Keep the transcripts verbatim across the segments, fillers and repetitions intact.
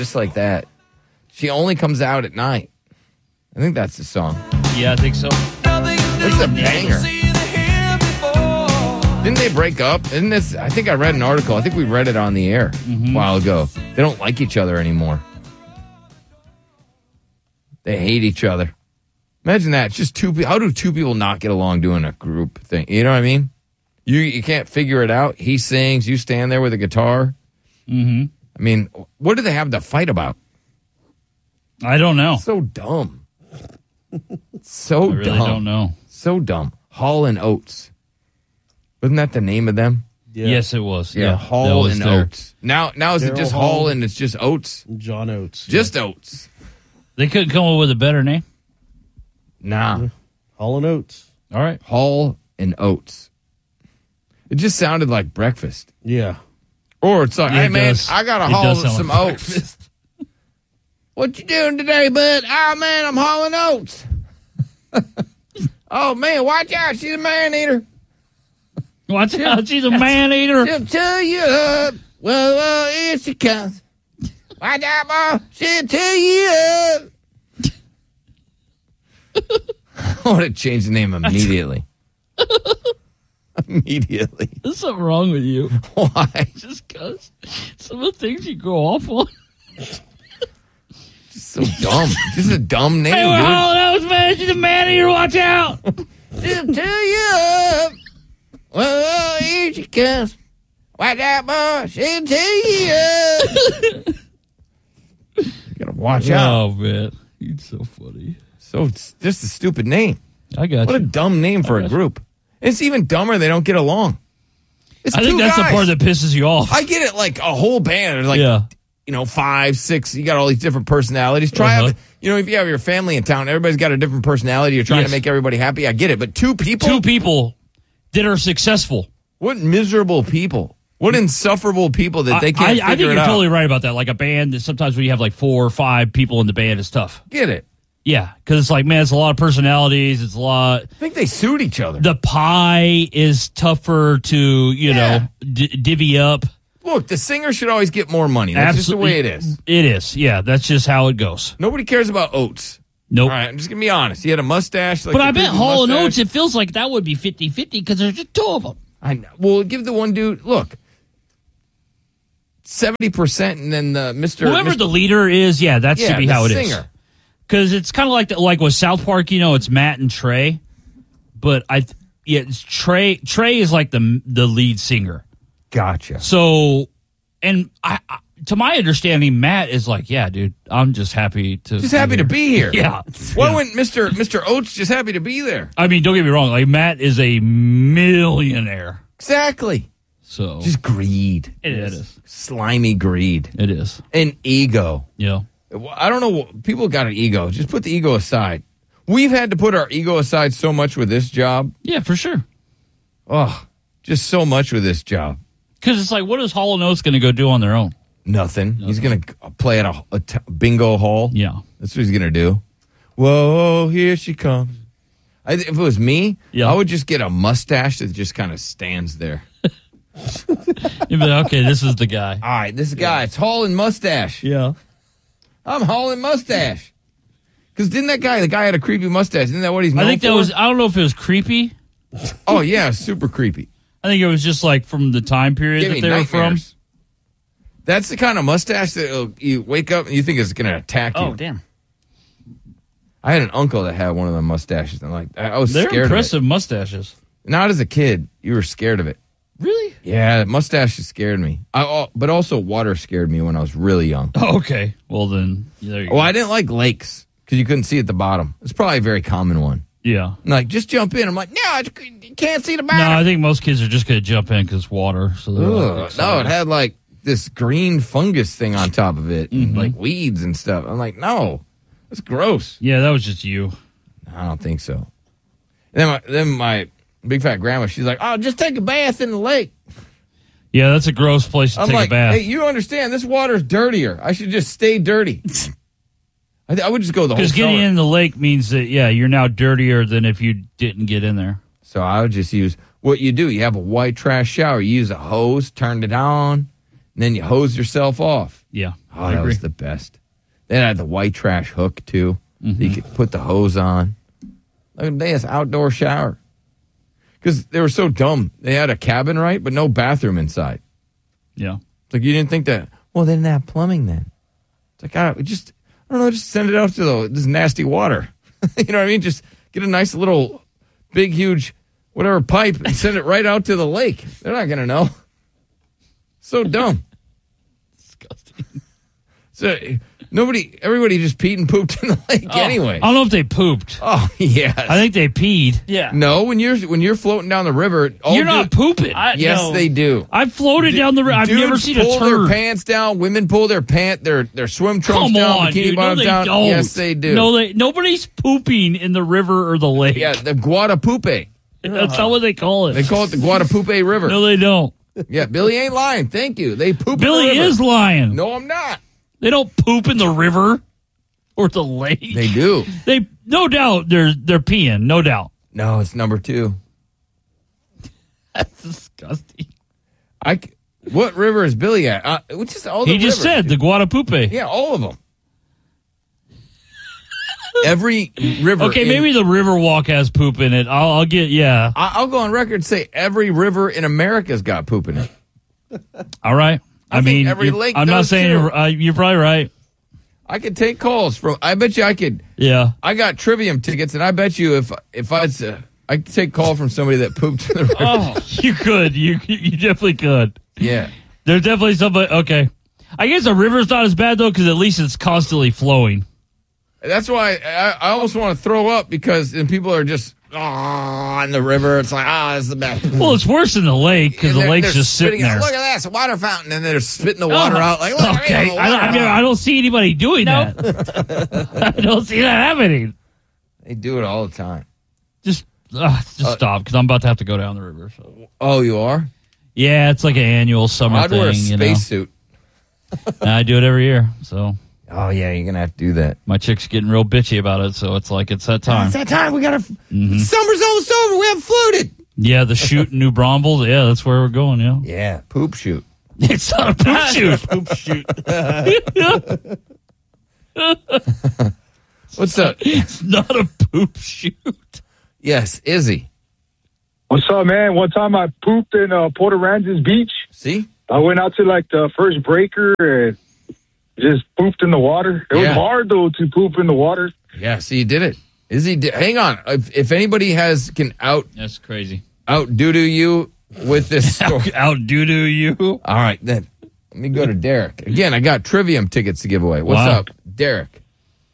just like that. She only comes out at night. I think that's the song. Yeah, I think so. It's a banger. Didn't they break up? Isn't this? I think I read an article. I think we read it on the air mm-hmm. a while ago. They don't like each other anymore. They hate each other. Imagine that. It's just two people. How do two people not get along doing a group thing? You know what I mean? You you can't figure it out. He sings. You stand there with a guitar. Mm-hmm. I mean, what do they have to fight about? I don't know. So dumb. So I really dumb. don't know. So dumb. Hall and Oates. Wasn't that the name of them? Yeah. Yes, it was. Yeah, yeah Hall and there. Oates. Now, now is Daryl it just Hall, Hall and it's just Oates? John Oates. Just yeah. Oates. They couldn't come up with a better name? Nah. Yeah. Hall and Oates. All right. Hall and Oates. It just sounded like breakfast. Yeah. Or it's like, yeah, hey, it man, does. I got to it haul some like oats. Breakfast. What you doing today, bud? Oh, man, I'm hauling oats. Oh, man, watch out. She's a man-eater. Watch out. She's a man-eater. She'll tear you up. Well, well, here she comes. Watch out, boy. She'll tear you up. I want to change the name immediately. Immediately. There's something wrong with you. Why? Just because some of the things you go off on. So dumb. This is a dumb name. Hey, we're hauling oats, man. She's a man-eater. Watch out. She'll tear you up. Well, here she comes. Watch out, boy. She'll tear you up. Gotta watch out. Oh, man. You're so funny. So it's just a stupid name. I got What you. a dumb name for a group. You. It's even dumber they don't get along. It's I think that's guys. the part that pisses you off. I get it, like a whole band. There's like, yeah. you know, five, six. You got all these different personalities. Try uh-huh. out, you know, if you have your family in town, everybody's got a different personality. You're trying yes. to make everybody happy. I get it. But two people? Two people that are successful. What miserable people. What insufferable people that they can't I, figure I think it you're out. totally right about that. Like a band, that sometimes when you have like four or five people in the band, it's tough. Get it. Yeah, because it's like, man, it's a lot of personalities. It's a lot. I think they suit each other. The pie is tougher to, you Yeah. know, d- divvy up. Look, the singer should always get more money. That's Absolutely. just the way it is. It is. Yeah, that's just how it goes. Nobody cares about Oates. Nope. All right, I'm just going to be honest. He had a mustache. Like but the I bet creepy Hall and mustache. Oates, it feels like that would be fifty-fifty because there's just two of them. I know. Well, give the one dude, look, seventy percent and then the Mister Whoever Mister the leader is, yeah, that yeah, should be the how it is. singer. Because it's kind of like the, like with South Park, you know, it's Matt and Trey. But I, yeah, it's Trey. Trey is like the the lead singer. Gotcha. So, and I, I, to my understanding, Matt is like, yeah, dude, I'm just happy to Just be happy here. to be here. Yeah. Why yeah. wouldn't Mister Mister Oates just happy to be there? I mean, don't get me wrong. Like Matt is a millionaire. Exactly. So Just greed. it is. Slimy greed. It is. And ego. Yeah. I don't know. People got an ego. Just put the ego aside. We've had to put our ego aside so much with this job. Yeah, for sure. Oh, just so much with this job. Because it's like, what is Hall and Oates going to go do on their own? Nothing. Nothing. He's going to play at a, a t- bingo hall. Yeah. That's what he's going to do. Whoa, here she comes. I, if it was me, yeah. I would just get a mustache that just kind of stands there. You'd be like, okay, this is the guy. All right, this guy, yeah. It's Hall and mustache. Yeah. I'm Hall and mustache. Because didn't that guy, the guy had a creepy mustache. Isn't that what he's known I think that for? was, I don't know if it was creepy. Oh, yeah, super creepy. I think it was just like from the time period Gave that me they nightmares. were from. That's the kind of mustache that it'll, you wake up and you think it's going to attack you. Oh, damn. I had an uncle that had one of them mustaches. And like, I was They're scared impressive of it. mustaches. Not as a kid. You were scared of it. Really? Yeah, mustaches scared me. I, but also water scared me when I was really young. Oh, okay. Well, then, there you Oh, go. I didn't like lakes because you couldn't see at the bottom. It's probably a very common one. Yeah. I'm like, just jump in. I'm like, no, you can't see the bottom. No, I think most kids are just going to jump in because water. So they're like Ugh, no, it had like this green fungus thing on top of it, Mm-hmm. and like weeds and stuff. I'm like, no, that's gross. Yeah, that was just you. I don't think so. And then my, then my big fat grandma, she's like, oh, just take a bath in the lake. Yeah, that's a gross place to I'm take like, a bath. hey, you understand, this water's dirtier. I should just stay dirty. I, th- I would just go the whole Because getting summer. in the lake means that, yeah, you're now dirtier than if you didn't get in there. So I would just use what you do. You have a white trash shower. You use a hose, turned it on, and then you hose yourself off. Yeah. Oh, that was the best. They had the white trash hook, too. Mm-hmm. You could put the hose on. Look at this outdoor shower. Because they were so dumb. They had a cabin, right, but no bathroom inside. Yeah. It's like you didn't think that, well, they didn't have plumbing then. It's like, I just, I don't know, just send it out to the, this nasty water. You know what I mean? Just get a nice little, big, huge, whatever pipe and send it right out to the lake. They're not going to know. So dumb. Disgusting. So nobody, everybody just peed and pooped in the lake oh, anyway. I don't know if they pooped. Oh, yes. I think they peed. Yeah. No, when you're when you're floating down the river, all you're not dude, pooping. I, yes, no. they do. I've floated D- down the river. I've Dudes never seen a pull turd. their pants down. Women pull their pant their their swim trunks Come down. on, bikini dude. No, bottoms they down. don't. Yes, they do. No, they, nobody's pooping in the river or the lake. Yeah, the Guadalupe. That's not what they call it. They call it the Guadalupe River. No, they don't. Yeah, Billy ain't lying. Thank you. They poop. Billy in the river. is lying. No, I'm not. They don't poop in the river or the lake. They do. They no doubt they're they're peeing. No doubt. No, it's number two. That's disgusting. I. What river is Billy at? Uh, which is all the He just rivers, said dude. the Guadalupe. Yeah, all of them. Every river. Okay, in- maybe the Riverwalk has poop in it. I'll, I'll get yeah. I- I'll go on record and say every river in America's got poop in it. All right. I, I think mean, every you're- lake I'm not does, saying too. you're, uh, you're probably right. I could take calls from. I bet you I could. Yeah. I got Trivium tickets, and I bet you if if I'd uh, I could take call from somebody that pooped in the river. Oh, you could. You you definitely could. Yeah. There's definitely somebody. Okay. I guess a river's not as bad though, because at least it's constantly flowing. That's why I, I almost want to throw up because then people are just ah in the river. It's like ah, this is the best. Well, it's worse in the lake because And the they're- lake's they're just sitting spitting out, there. Look at this, a water fountain, and they're spitting the water Oh, out. Like, look, okay, look, I, don't- I, mean, I don't see anybody doing Nope. that. I don't see that happening. They do it all the time. Just, uh, just Uh, stop because I'm about to have to go down the river. So. Oh, you are? Yeah, it's like an annual summer I'd thing. wear a you know, spacesuit. And I do it every year. So Oh yeah, you're gonna have to do that. my chick's getting real bitchy about it. So it's like it's that time. It's that time. We gotta. Mm-hmm. Summer's almost over. We haven't floated. Yeah, the shoot in New Braunfels. Yeah, that's where we're going. Yeah, Yeah, poop shoot. it's not a poop shoot. Poop shoot. What's up? It's not a poop shoot. Yes, Izzy. What's up, man? One time I pooped in uh, Port Aransas Beach. See? I went out to like the first breaker and just pooped in the water. It Yeah. was hard though to poop in the water. Yeah. See, you did it. Izzy, di- hang on. If, if anybody has can out That's crazy. out doo doo you with this story. Out doo doo you. All right, then let me go to Derek again. I got Trivium tickets to give away. What's Wow. up, Derek?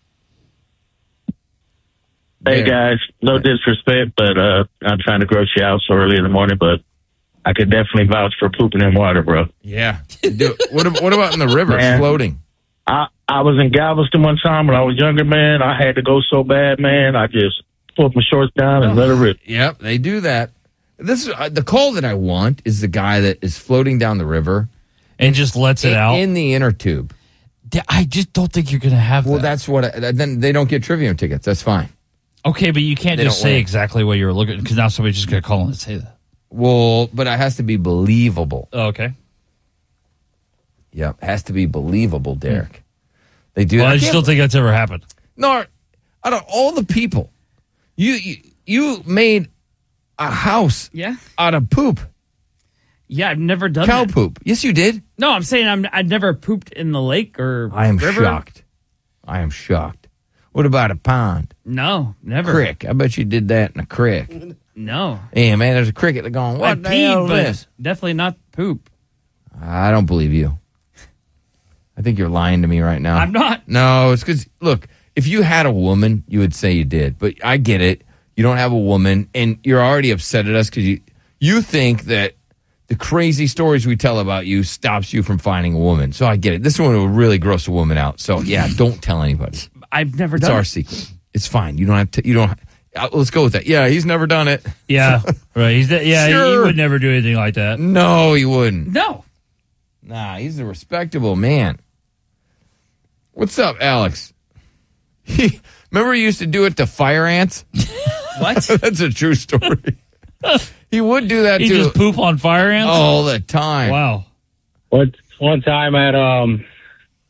Hey Derek. guys, no disrespect, but uh, I'm trying to gross you out so early in the morning, but I could definitely vouch for pooping in water, bro. Yeah. Do, what, ab- what about in the river Man. floating? I, I was in Galveston one time when I was younger, man. I had to go so bad, man. I just pulled my shorts down and let it rip. Yep, they do that. This is uh, the call that I want is the guy that is floating down the river And just lets it in, out. in the inner tube. I just don't think you're going to have Well, that. that's what. I, then they don't get Trivium tickets. That's fine. Okay, but you can't They just don't say win. exactly what you were looking because now somebody's just going to call and say that. Well, but it has to be believable. Oh, okay. Yeah, it has to be believable, Derek. They do. Well, that. I just can't don't think that's ever happened. No, out of all the people, you you, you made a house Yeah. out of poop, Yeah, I've never done cow that. poop. Yes, you did. No, I'm saying I'm, I've never pooped in the lake or I am river. shocked. I am shocked. What about a pond, No, never. creek? I bet you did that in a creek. No. Hey, man, there's a cricket that going. What I the hell peed, is but this? definitely not poop. I don't believe you. I think you're lying to me right now. I'm not. No, it's because, look, if you had a woman, you would say you did. But I get it. You don't have a woman, and you're already upset at us because you, you think that the crazy stories we tell about you stops you from finding a woman. So I get it. This one will really gross a woman out. So, yeah, don't tell anybody. I've never It's done our it. secret. It's fine. You don't have to, you don't, uh, let's go with that. Yeah, he's never done it. Yeah, right. He's de- yeah, he- he Sure. would never do anything like that. No, he wouldn't. No. Nah, he's a respectable man. What's up, Alex? Remember he used to do it to fire ants? What? That's a true story. He would do that He too just poop on fire ants. all the time. Wow. One one time at um,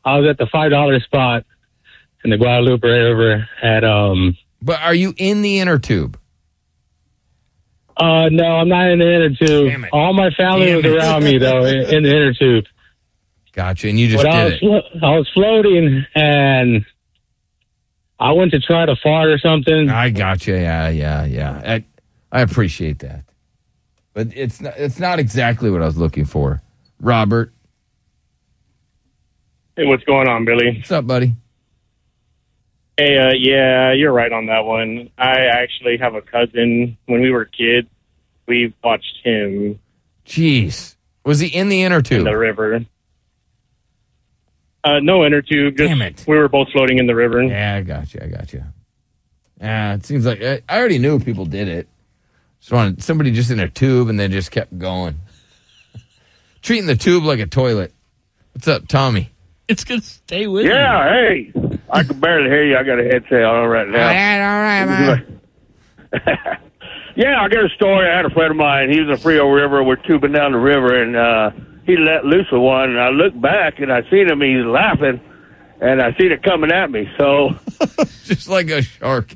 I was at the five dollar spot in the Guadalupe River at um. But are you in the inner tube? Uh, no, I'm not in the inner tube. Damn it. All my family Damn was it. around me though, in, in the inner tube. Gotcha, and you just But I did was, it. flo- I was floating, and I went to try to fart or something. I gotcha. Yeah, yeah, yeah. I, I appreciate that, but it's not. It's not exactly what I was looking for. Robert, Hey, what's going on, Billy? what's up, buddy? Hey, uh, yeah, you're right on that one. I actually have a cousin. When we were kids, we watched him Jeez, was he in the inner in tube? the river. Uh, no inner tube. Just, Damn it. We were both floating in the river. Yeah, I gotcha. I gotcha. Yeah, it seems like I, I already knew people did it. Just wanted somebody just in a tube and then just kept going, treating the tube like a toilet. What's up, Tommy? It's going to stay with you. Yeah, hey. I can barely hear you. I got a headset on right now. All right, all right, man. Yeah, I got a story. I had a friend of mine. He was in the Frio River. We're tubing down the river, and uh, he let loose with one. And I looked back, and I seen him. He's laughing, and I seen it coming at me. So, Just like a shark,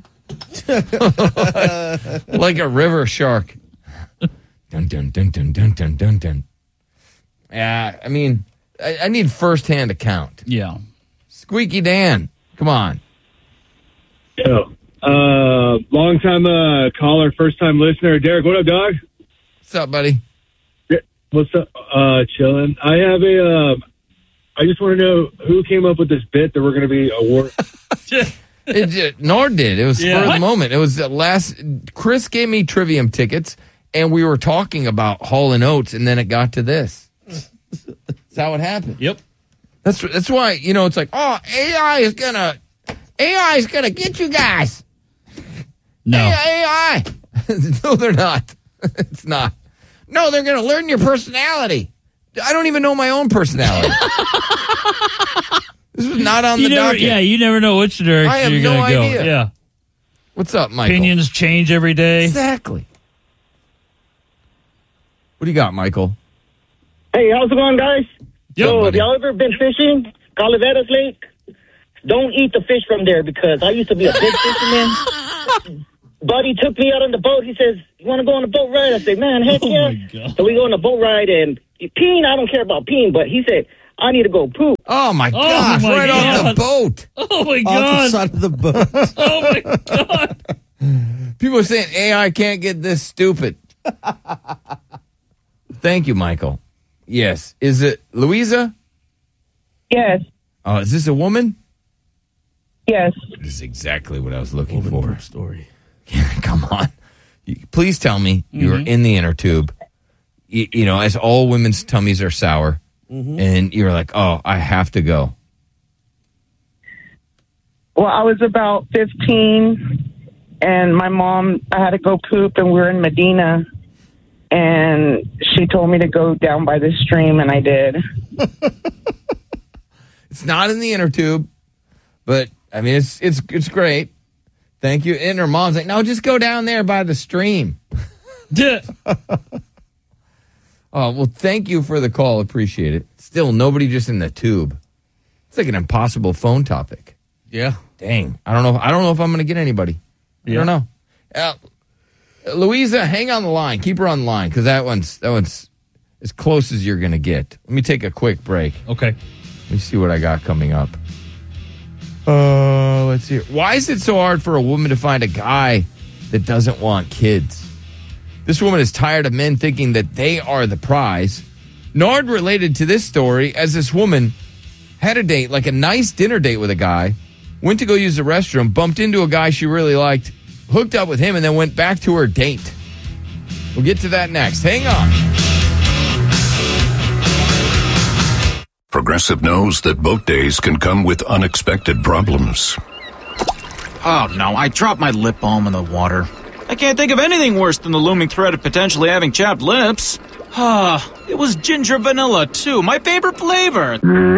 like a river shark. Dun dun dun dun dun dun dun dun. Yeah, I mean, I, I need firsthand account. Yeah. Squeaky Dan, come on. Yo, uh, long time uh, caller, first time listener, Derek. What up, dog? What's up, buddy? What's up? Uh, chilling. I have a. Uh, I just want to know who came up with this bit that we're going to be award. It, it, Nord did. It was Yeah. spur of the What? moment. It was the last. Chris gave me Trivium tickets, and we were talking about Hall and Oates, and then it got to this. That's how it happened. Yep. That's that's why you know it's like, oh, A I is gonna A I is gonna get you guys. No. A I. No, they're not. It's not. No, they're gonna learn your personality. I don't even know my own personality. This was not on You the never, docket. yeah, you never know which direction I have you're no going to go. idea. Yeah. What's up, Michael? Opinions change every day. Exactly. What do you got, Michael? Hey, how's it going, guys? Yep, so, have buddy. y'all ever been fishing? Calaveras Lake? Don't eat the fish from there because I used to be a big fisherman. Buddy took me out on the boat. He says, you want to go on a boat ride? I said, man, heck Oh, yeah. my God. So we go on a boat ride, and peeing, I don't care about peeing, but he said, I need to go poop. Oh my gosh! my Right off the God. boat. Oh, my Off the God. side of the boat. Oh, my God. People are saying A I can't get this stupid. Thank you, Michael. Yes. Is it Louisa? Yes, Oh, is this a woman? yes. This is exactly what I was looking for. Poop story. Come on. You- Please tell me you were in the inner tube. You, you know, as all women's tummies are sour, and you're like, oh, I have to go. Well, I was about fifteen, and my mom, I had to go poop, and we were in Medina, and she told me to go down by the stream, and I did. It's not in the inner tube, but I mean, it's it's it's great. Thank you. And her mom's like, no, just go down there by the stream. Yeah. Oh, well, thank you for the call. Appreciate it. Still, nobody just in the tube. It's like an impossible phone topic. Yeah. Dang. I don't know. I don't know if I'm going to get anybody. I don't know. Uh, Louisa, hang on the line. Keep her on the line because that one's that one's as close as you're going to get. Let me take a quick break. Okay. Let me see what I got coming up. Uh, let's see. Why is it so hard for a woman to find a guy that doesn't want kids? This woman is tired of men thinking that they are the prize. Nard related to this story as this woman had a date, like a nice dinner date with a guy, went to go use the restroom, bumped into a guy she really liked, hooked up with him, and then went back to her date. We'll get to that next. Hang on. Progressive knows that boat days can come with unexpected problems. Oh no, I dropped my lip balm in the water. I can't think of anything worse than the looming threat of potentially having chapped lips. Ah, it was ginger vanilla too, my favorite flavor.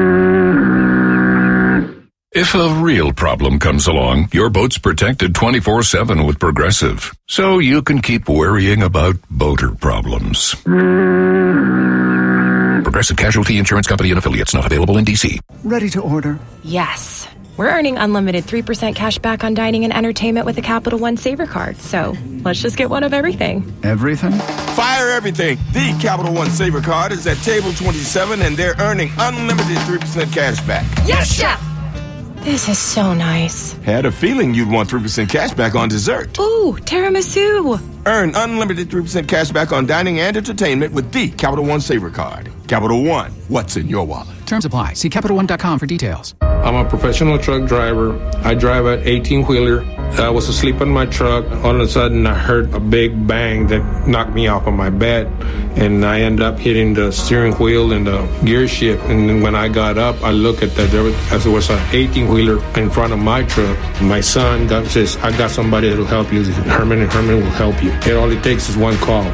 If a real problem comes along, your boat's protected twenty-four seven with Progressive, so you can keep worrying about boater problems. Progressive Casualty Insurance Company and Affiliates. Not available in D C. Ready to order? Yes. We're earning unlimited three percent cash back on dining and entertainment with a Capital One Saver card. So let's just get one of everything. Everything? Fire everything. The Capital One Saver card is at table twenty-seven, and they're earning unlimited three percent cash back. Yes, Chef! This is so nice. Had a feeling you'd want three percent cash back on dessert. Ooh, tiramisu. Earn unlimited three percent cash back on dining and entertainment with the Capital One Saver card. Capital One, what's in your wallet? Terms apply. See Capital One dot com for details. I'm a professional truck driver. I drive an eighteen-wheeler. I was asleep in my truck. All of a sudden, I heard a big bang that knocked me off of my bed, and I ended up hitting the steering wheel and the gear shift. And then when I got up, I looked at that. There was, as there was an eighteen-wheeler in front of my truck. My son got, says, I got somebody that will help you. Herman and Herman will help you. And all it takes is one call.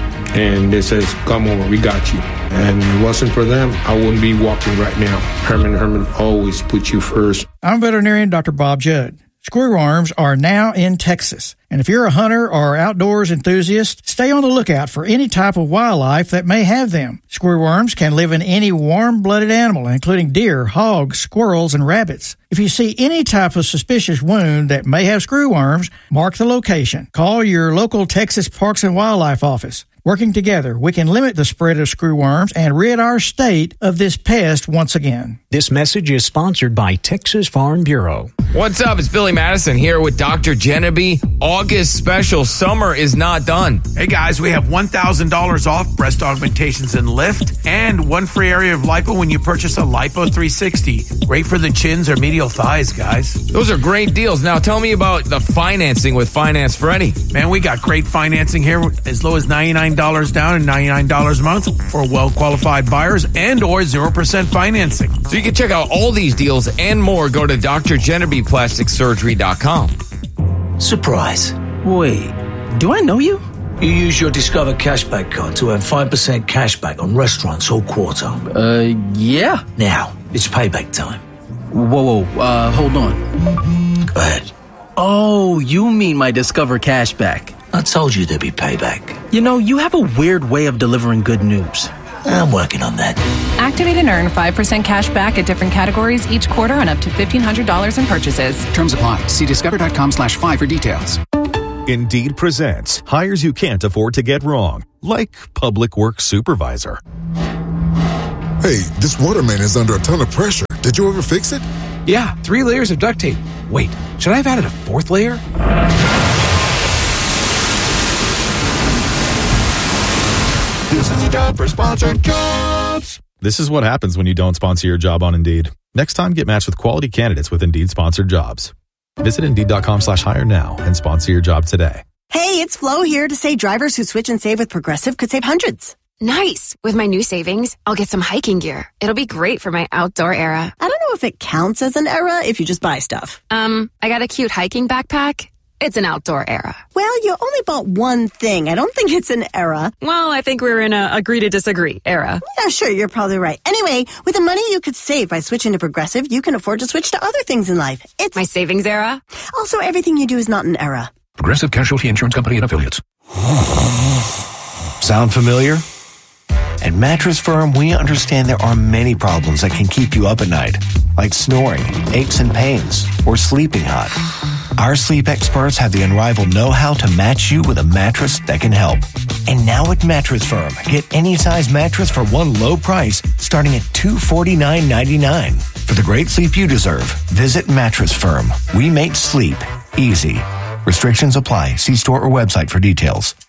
And it says, come over, we got you. And if it wasn't for them, I wouldn't be walking right now. Herman and Herman always put you first. I'm veterinarian Doctor Bob Judd. Screwworms are now in Texas. And if you're a hunter or outdoors enthusiast, stay on the lookout for any type of wildlife that may have them. Screwworms can live in any warm-blooded animal, including deer, hogs, squirrels, and rabbits. If you see any type of suspicious wound that may have screwworms, mark the location. Call your local Texas Parks and Wildlife office. Working together, we can limit the spread of screwworms and rid our state of this pest once again. This message is sponsored by Texas Farm Bureau. What's up? It's Billy Madison here with Doctor Genevieve. August special. Summer is not done. Hey guys, we have one thousand dollars off breast augmentations and lift, and one free area of lipo when you purchase a Lipo three sixty. Great for the chins or medial thighs, guys. Those are great deals. Now tell me about the financing with Finance Freddy. Man, we got great financing here, as low as ninety-nine dollars down and ninety-nine dollars a month for well-qualified buyers, and or zero percent financing. So you can check out all these deals and more. Go to D R Genevieve Plastic Surgery dot com. Surprise. Wait, do I know you? You use your Discover Cashback card to earn five percent cashback on restaurants all quarter. Uh, yeah. Now, it's payback time. Whoa, whoa, uh, hold on. Go ahead. Oh, you mean my Discover Cashback. I told you there'd be payback. You know, you have a weird way of delivering good news. I'm working on that. Activate and earn five percent cash back at different categories each quarter on up to fifteen hundred dollars in purchases. Terms apply. See discover dot com slash five for details. Indeed presents hires you can't afford to get wrong, like public works supervisor. Hey, this water main is under a ton of pressure. Did you ever fix it? Yeah, three layers of duct tape. Wait, should I have added a fourth layer? This is a job for sponsored jobs. This is what happens when you don't sponsor your job on Indeed. Next time, get matched with quality candidates with Indeed sponsored jobs. Visit Indeed dot com slash hire now and sponsor your job today. Hey, it's Flo here to say drivers who switch and save with Progressive could save hundreds. Nice. With my new savings, I'll get some hiking gear. It'll be great for my outdoor era. I don't know if it counts as an era if you just buy stuff. Um, I got a cute hiking backpack. It's an outdoor era. Well, you only bought one thing. I don't think it's an era. Well, I think we're in a agree to disagree era. Yeah, sure, you're probably right. Anyway, with the money you could save by switching to Progressive, you can afford to switch to other things in life. It's my savings era. Also, everything you do is not an era. Progressive Casualty Insurance Company and Affiliates. Sound familiar? At Mattress Firm, we understand there are many problems that can keep you up at night, like snoring, aches and pains, or sleeping hot. Our sleep experts have the unrivaled know-how to match you with a mattress that can help. And now at Mattress Firm, get any size mattress for one low price starting at two hundred forty-nine ninety-nine. For the great sleep you deserve, visit Mattress Firm. We make sleep easy. Restrictions apply. See store or website for details.